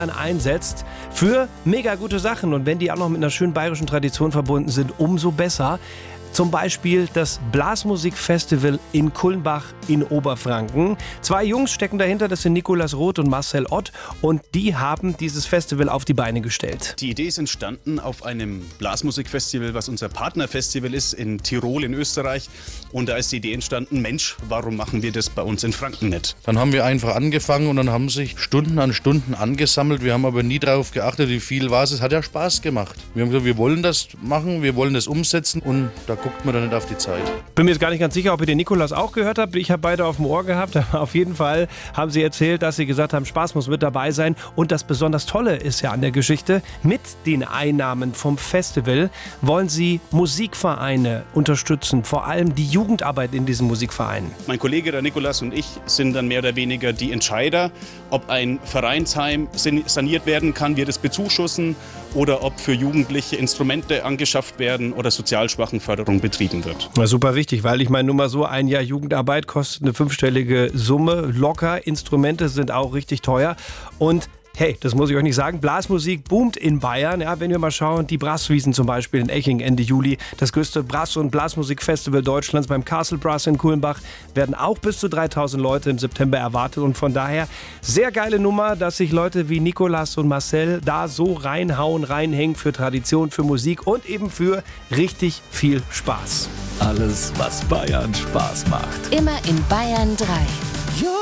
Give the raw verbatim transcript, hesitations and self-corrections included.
einsetzt für mega gute Sachen. Und wenn die auch noch mit einer schönen bayerischen Tradition verbunden sind, umso besser. Zum Beispiel das Blasmusikfestival in Kulmbach in Oberfranken. Zwei Jungs stecken dahinter, das sind Nicolas Roth und Marcel Ott. Und die haben dieses Festival auf die Beine gestellt. Die Idee ist entstanden auf einem Blasmusikfestival, was unser Partnerfestival ist in Tirol in Österreich. Und da ist die Idee entstanden, Mensch, warum machen wir das bei uns in Franken nicht? Dann haben wir einfach angefangen und dann haben sich Stunden an Stunden angesammelt. Wir haben aber nie darauf geachtet, wie viel war es. Es hat ja Spaß gemacht. Wir haben gesagt, wir wollen das machen, wir wollen das umsetzen und da guckt man dann nicht auf die Zeit. Bin mir jetzt gar nicht ganz sicher, ob ihr den Nikolaus auch gehört habt. Ich habe beide auf dem Ohr gehabt. Aber auf jeden Fall haben sie erzählt, dass sie gesagt haben, Spaß muss mit dabei sein. Und das besonders Tolle ist ja an der Geschichte, mit den Einnahmen vom Festival wollen sie Musikvereine unterstützen. Vor allem die Jugendarbeit in diesen Musikvereinen. Mein Kollege, der Nikolaus und ich sind dann mehr oder weniger die Entscheider, ob ein Vereinsheim saniert werden kann, wir das bezuschussen oder ob für Jugendliche Instrumente angeschafft werden oder Sozialschwachenförderung betrieben wird. Na, super wichtig, weil ich meine, nur mal so ein Jahr Jugendarbeit kostet eine fünfstellige Summe locker. Instrumente sind auch richtig teuer und hey, das muss ich euch nicht sagen, Blasmusik boomt in Bayern. Ja, wenn wir mal schauen, die Brasswiesen zum Beispiel in Eching Ende Juli, das größte Brass- und Blasmusikfestival Deutschlands beim Castle Brass in Kulmbach, werden auch bis zu dreitausend Leute im September erwartet. Und von daher sehr geile Nummer, dass sich Leute wie Nicolas und Marcel da so reinhauen, reinhängen für Tradition, für Musik und eben für richtig viel Spaß. Alles, was Bayern Spaß macht. Immer in Bayern drei.